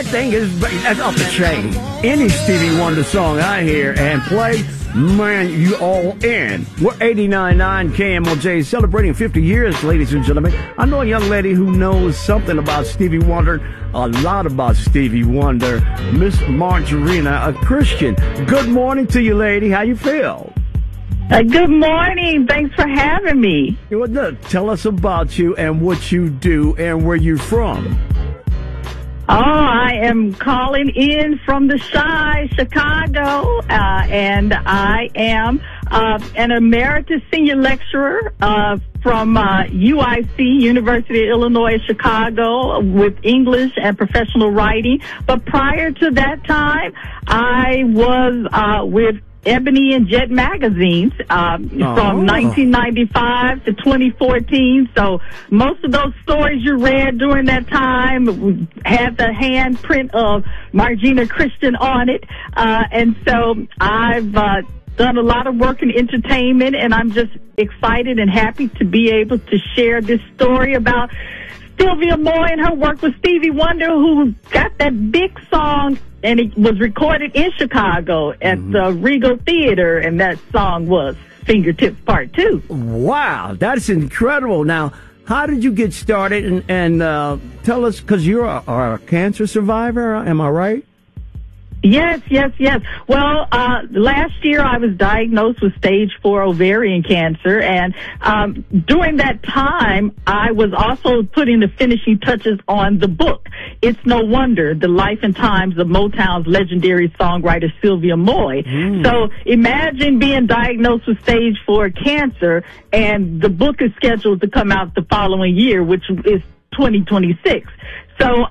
That thing is that's off the chain. Any Stevie Wonder song I hear and play, man, you all in. We're 89.9 KMOJ, celebrating 50 years, ladies and gentlemen. I know a young lady who knows something about Stevie Wonder, a lot about Stevie Wonder, Miss Margarina, a Christian. Good morning to you, lady. How you feel? Good morning. Thanks for having me. Well, look, tell us about you and what you do and where you're from. Oh, I am calling in from the Chi, Chicago, and I am an emeritus senior lecturer from UIC, University of Illinois, Chicago, with English and professional writing. But prior to that time, I was with Ebony and Jet magazines from 1995 to 2014. So most of those stories you read during that time had the handprint of Margina Christian on it. And so I've done a lot of work in entertainment, and I'm just excited and happy to be able to share this story about Sylvia Moy and her work with Stevie Wonder, who got that big song, and it was recorded in Chicago at the Regal Theater, and that song was Fingertips Part 2. Wow, that's incredible. Now, how did you get started? And tell us, because you're a cancer survivor, am I right? Yes. Well, last year I was diagnosed with stage 4 ovarian cancer, and during that time, I was also putting the finishing touches on the book. It's No Wonder, The Life and Times of Motown's legendary songwriter Sylvia Moy. So imagine being diagnosed with stage 4 cancer, and the book is scheduled to come out the following year, which is 2026. So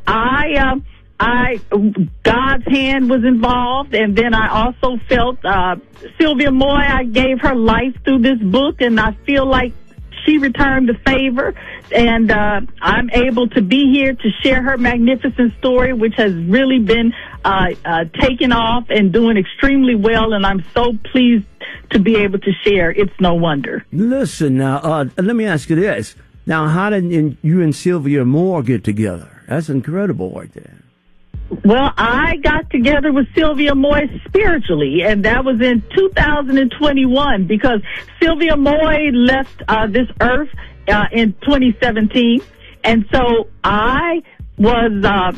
God's hand was involved, and then I also felt Sylvia Moy, I gave her life through this book, and I feel like she returned the favor, and I'm able to be here to share her magnificent story, which has really been taken off and doing extremely well, and I'm so pleased to be able to share It's No Wonder. Listen, now, let me ask you this. Now, how did you and Sylvia Moy get together? That's incredible right there. Well, I got together with Sylvia Moy spiritually, and that was in 2021, because Sylvia Moy left this earth in 2017, and so I was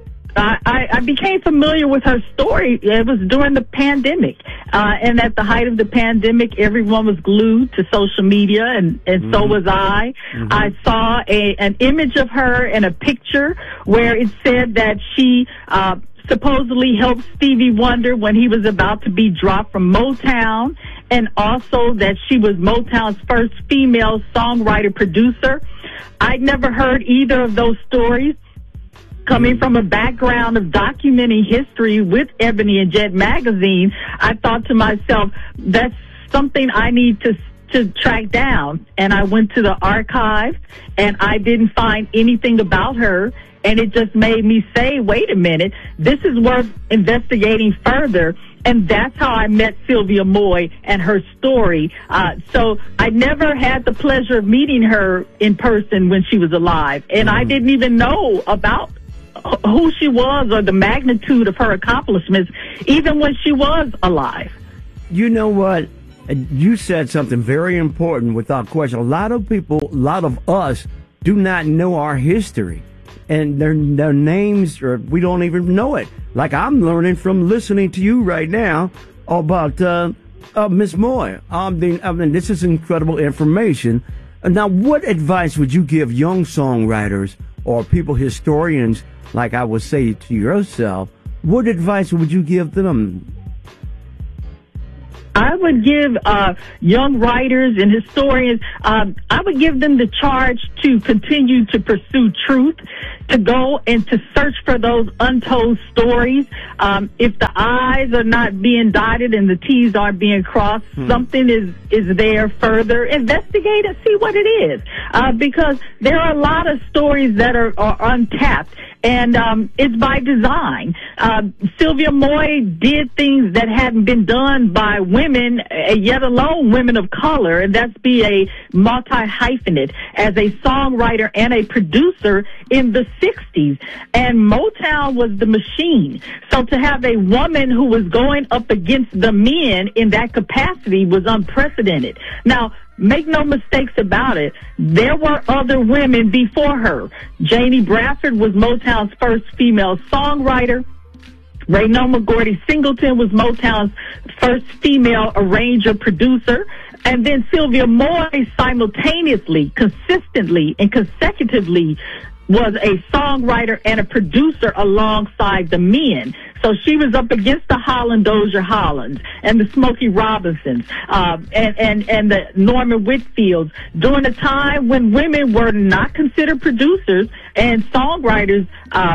I became familiar with her story. It was during the pandemic, and at the height of the pandemic, everyone was glued to social media, and so was I. I saw an image of her and a picture where it said that she supposedly helped Stevie Wonder when he was about to be dropped from Motown, and also that she was Motown's first female songwriter producer. I'd never heard either of those stories. Coming from a background of documenting history with Ebony and Jet magazine, I thought to myself, that's something I need to track down. And I went to the archive, and I didn't find anything about her. And it just made me say, wait a minute, this is worth investigating further. And that's how I met Sylvia Moy and her story. So I never had the pleasure of meeting her in person when she was alive. And I didn't even know about who she was or the magnitude of her accomplishments, even when she was alive. You know what? You said something very important without question. A lot of people, a lot of us do not know our history. And their names, or we don't even know it. Like I'm learning from listening to you right now about Miss Moy. I mean, this is incredible information. Now, what advice would you give young songwriters or people, historians, like I would say to yourself? What advice would you give them? I would give young writers and historians, I would give them the charge to continue to pursue truth, to go and to search for those untold stories. If the I's are not being dotted and the T's aren't being crossed, something is there further. Investigate and see what it is. Because there are a lot of stories that are untapped. and it's by design. Sylvia Moy did things that hadn't been done by women, yet alone women of color, and that's be a multi-hyphenate as a songwriter and a producer in the 60s. And Motown was the machine. So to have a woman who was going up against the men in that capacity was unprecedented. Now, make no mistakes about it, there were other women before her. Janie Bradford was Motown's first female songwriter. Raynoma Gordy Singleton was Motown's first female arranger producer. And then Sylvia Moy simultaneously, consistently, and consecutively was a songwriter and a producer alongside the men. So she was up against the Holland Dozier Hollands and the Smokey Robinsons, and the Norman Whitfields during a time when women were not considered producers and songwriters.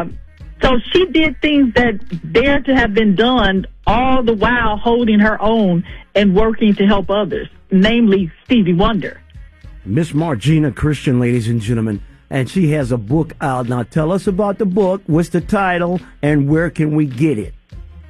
So she did things that dared to have been done, all the while holding her own and working to help others, namely Stevie Wonder. Miss Margina Christian, ladies and gentlemen, and she has a book out. Now tell us about the book. What's the title and where can we get it?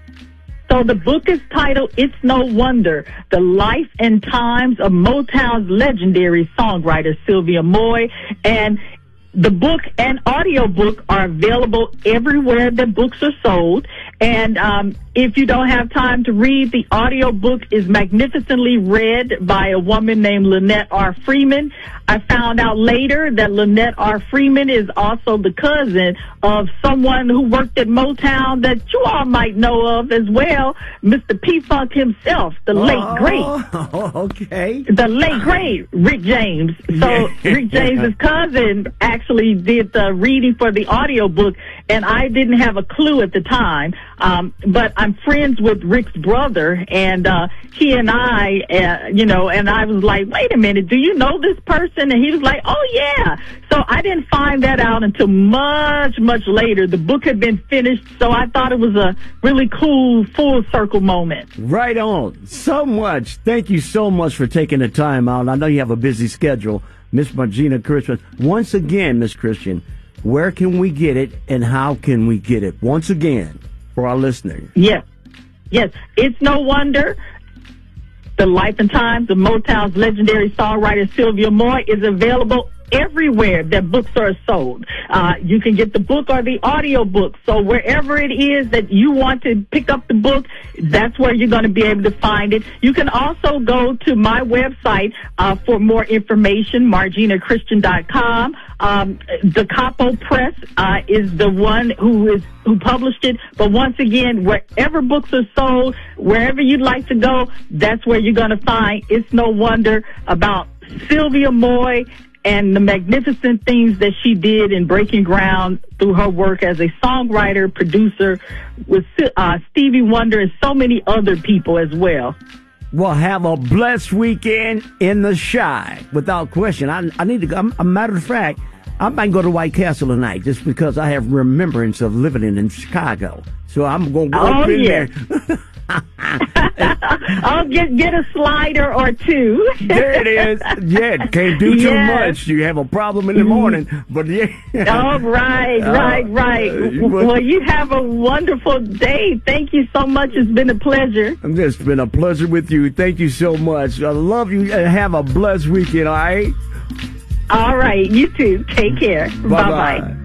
So the book is titled It's No Wonder, The Life and Times of Motown's legendary songwriter Sylvia Moy. And the book and audiobook are available everywhere that books are sold. And if you don't have time to read, the audiobook is magnificently read by a woman named Lynette R. Freeman. I found out later that Lynette R. Freeman is also the cousin of someone who worked at Motown that you all might know of as well, Mr. P-Funk himself, the late great. Okay. The late great Rick James. So Rick James's cousin actually did the reading for the audiobook, and I didn't have a clue at the time. But I'm friends with Rick's brother, and he and I, and I was like, wait a minute, do you know this person? And he was like, oh, yeah. So I didn't find that out until much, much later. The book had been finished, so I thought it was a really cool full circle moment. Right on. So much. Thank you so much for taking the time out. I know you have a busy schedule, Miss Margina Christian. Once again, Miss Christian, where can we get it and how can we get it? Once again, for our listeners. Yes. It's No Wonder. The Life and Times of Motown's legendary songwriter Sylvia Moy is available everywhere that books are sold. You can get the book or the audio book. So wherever it is that you want to pick up the book, that's where you're going to be able to find it. You can also go to my website for more information, marginachristian.com. The Capo Press is the one who published it. But once again, wherever books are sold, wherever you'd like to go, that's where you're going to find It's No Wonder about Sylvia Moy and the magnificent things that she did in breaking ground through her work as a songwriter, producer with Stevie Wonder and so many other people as well. Well, have a blessed weekend in the Chi, without question. I need to go. A matter of fact, I might go to White Castle tonight just because I have remembrance of living in Chicago. So I'm going to go in there. I'll get a slider or two. There it is. Yeah, can't do too much. You have a problem in the morning. But yeah. Oh, right. Well, you have a wonderful day. Thank you so much. It's been a pleasure. It's been a pleasure with you. Thank you so much. I love you and have a blessed weekend, all right? All right. You too. Take care. Bye-bye.